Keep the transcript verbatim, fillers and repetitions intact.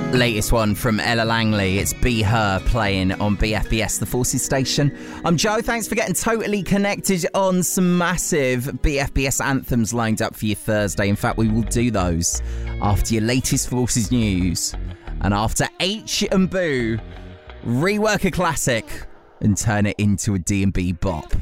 Latest one from Ella Langley. It's Be Her playing on B F B S, the Forces station. I'm Joe. Thanks for getting totally connected on some massive B F B S anthems lined up for your Thursday. In fact, we will do those after your latest Forces news and after H and Boo rework a classic and turn it into a D and B bop.